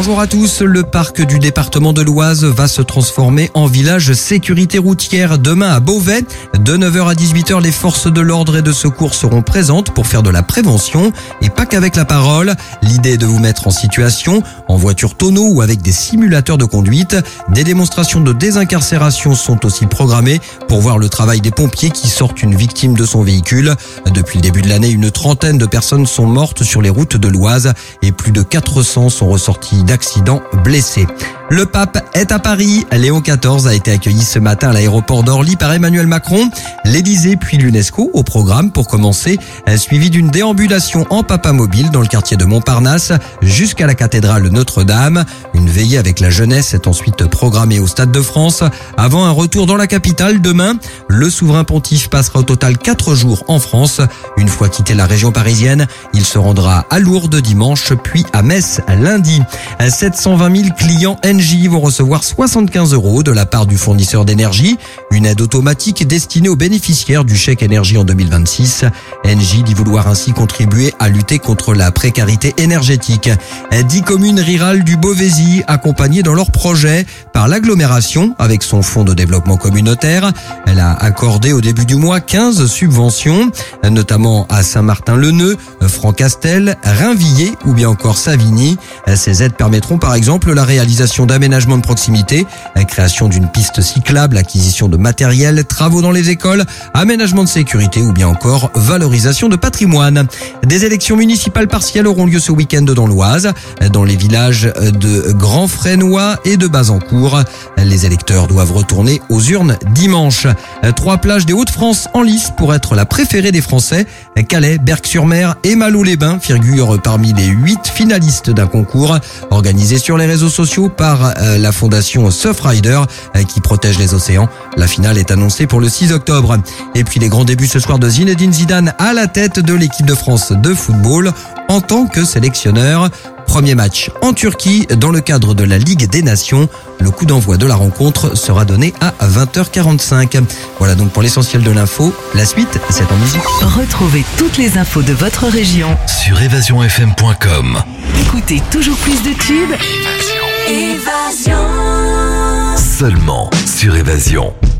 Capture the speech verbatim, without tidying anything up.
Bonjour à tous, le parc du département de l'Oise va se transformer en village sécurité routière demain à Beauvais. De neuf heures à dix-huit heures, les forces de l'ordre et de secours seront présentes pour faire de la prévention et pas qu'avec la parole. L'idée est de vous mettre en situation, en voiture tonneau ou avec des simulateurs de conduite. Des démonstrations de désincarcération sont aussi programmées pour voir le travail des pompiers qui sortent une victime de son véhicule. Depuis le début de l'année, une trentaine de personnes sont mortes sur les routes de l'Oise et plus de quatre cents sont ressortis d'accidents blessés. Le pape est à Paris. Léon quatorze a été accueilli ce matin à l'aéroport d'Orly par Emmanuel Macron. L'Élysée puis l'UNESCO au programme pour commencer, suivi d'une déambulation en papamobile dans le quartier de Montparnasse jusqu'à la cathédrale Notre-Dame. Une veillée avec la jeunesse est ensuite programmée au Stade de France avant un retour dans la capitale demain. Le souverain pontife passera au total quatre jours en France. Une fois quitté la région parisienne, il se rendra à Lourdes dimanche puis à Metz lundi. sept cent vingt mille clients Engie vont recevoir soixante-quinze euros de la part du fournisseur d'énergie. Une aide automatique destinée aux bénéficiaires du chèque énergie en deux mille vingt-six. Engie dit vouloir ainsi contribuer à lutter contre la précarité énergétique. Dix communes rurales du Beauvaisis accompagnées dans leur projet par l'agglomération avec son fonds de développement communautaire. Elle a accordé au début du mois quinze subventions, notamment à Saint-Martin-le-Neu, Francastel, Rainvilliers ou bien encore Savigny. Ces aides permettront par exemple la réalisation d'aménagements de proximité, la création d'une piste cyclable, acquisition de matériel, travaux dans les écoles, aménagement de sécurité ou bien encore valorisation de patrimoine. Des élections municipales partielles auront lieu ce week-end dans l'Oise, dans les villages de Grand-Fresnois et de Bazancourt. Les électeurs doivent retourner aux urnes dimanche. Trois plages des Hauts-de-France en lice pour être la préférée des Français. Calais, Berck-sur-Mer et Malo-les-Bains figurent parmi les huit finalistes d'un concours organisé sur les réseaux sociaux par la fondation Surfrider qui protège les océans. La finale est annoncée pour le six octobre. Et puis les grands débuts ce soir de Zinedine Zidane à la tête de l'équipe de France de football en tant que sélectionneur. Premier match en Turquie dans le cadre de la Ligue des Nations. Le coup d'envoi de la rencontre sera donné à vingt heures quarante-cinq. Voilà donc pour l'essentiel de l'info. La suite, c'est en musique. Retrouvez toutes les infos de votre région sur évasion f m point com. Écoutez toujours plus de tubes. Évasion. Seulement sur Évasion.